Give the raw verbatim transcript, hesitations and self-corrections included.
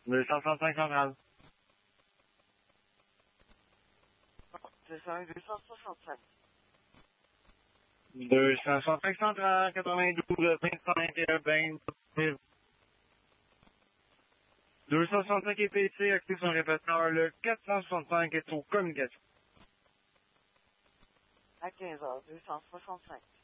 deux cent soixante-cinq centrale. deux cent un, deux cent soixante-cinq. deux cent soixante-cinq centrale, quatre-vingt-douze, vingt-cinq, vingt. deux cent soixante-cinq est P C, active son répéteur. Le quatre cent soixante-cinq est aux communications. À quinze heures, deux cent soixante-cinq.